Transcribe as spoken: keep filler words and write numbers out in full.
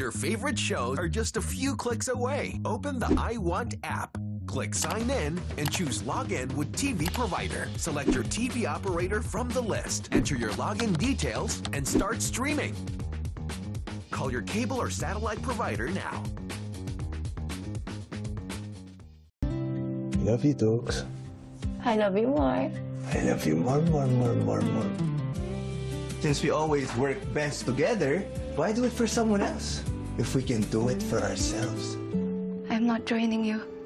Your favorite shows are just a few clicks away. Open the I Want app. Click Sign In and choose Login with T V Provider. Select your T V operator from the list. Enter your login details and start streaming. Call your cable or satellite provider now. Love you, dogs. I love you more. I love you more, more, more, more, more. Since we always work best together, why do it for someone else if we can do it for ourselves? I'm not joining you.